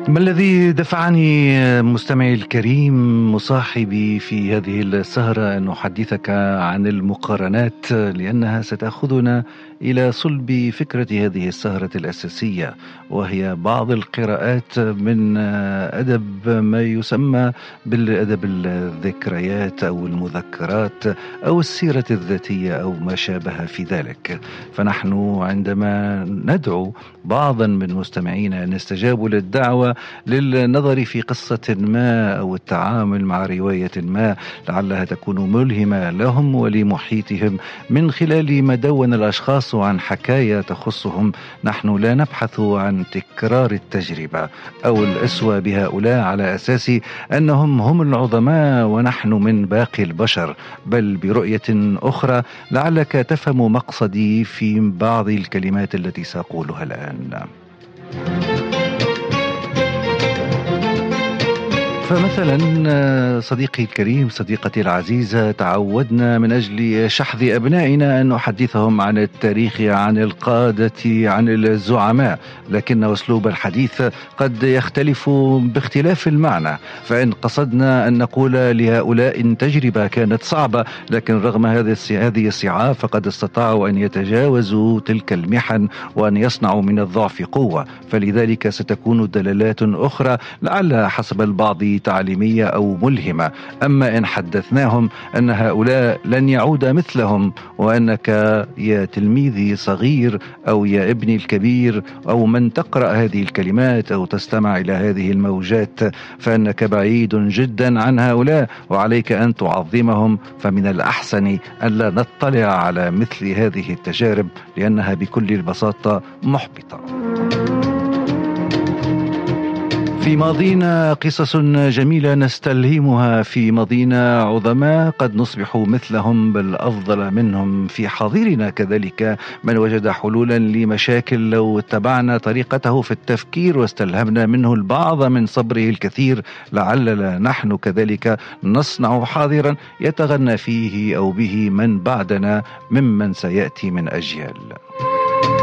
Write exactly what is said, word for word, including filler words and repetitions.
ما الذي دفعني مستمعي الكريم مصاحبي في هذه السهرة أن أحدثك عن المقارنات، لأنها ستأخذنا إلى صلب فكرة هذه السهرة الأساسية، وهي بعض القراءات من أدب ما يسمى بالأدب الذكريات أو المذكرات أو السيرة الذاتية أو ما شابه في ذلك. فنحن عندما ندعو بعضا من مستمعينا أن يستجابوا للدعوة للنظر في قصة ما أو التعامل مع رواية ما لعلها تكون ملهمة لهم ولمحيطهم من خلال ما دون الأشخاص عن حكاية تخصهم، نحن لا نبحث عن تكرار التجربة أو الأسوأ بهؤلاء على أساس أنهم هم العظماء ونحن من باقي البشر، بل برؤية أخرى لعلك تفهم مقصدي في بعض الكلمات التي سأقولها الآن. فمثلا صديقي الكريم، صديقتي العزيزة، تعودنا من أجل شحذ أبنائنا أن نحدثهم عن التاريخ، عن القادة، عن الزعماء، لكن أسلوب الحديث قد يختلف باختلاف المعنى. فإن قصدنا أن نقول لهؤلاء تجربة كانت صعبة، لكن رغم هذه الصعاب فقد استطاعوا أن يتجاوزوا تلك المحن وأن يصنعوا من الضعف قوة، فلذلك ستكون دلالات أخرى لعلها حسب البعض تعليمية أو ملهمة. أما إن حدثناهم أن هؤلاء لن يعود مثلهم، وأنك يا تلميذي صغير أو يا ابني الكبير أو من تقرأ هذه الكلمات أو تستمع إلى هذه الموجات، فأنك بعيد جدا عن هؤلاء وعليك أن تعظمهم، فمن الأحسن أن لا نطلع على مثل هذه التجارب لأنها بكل البساطة محبطة. في ماضينا قصص جميلة نستلهمها، في ماضينا عظماء قد نصبح مثلهم بل أفضل منهم، في حاضرنا كذلك من وجد حلولا لمشاكل لو اتبعنا طريقته في التفكير واستلهمنا منه البعض من صبره الكثير لعلنا نحن كذلك نصنع حاضرا يتغنى فيه أو به من بعدنا ممن سيأتي من أجيال.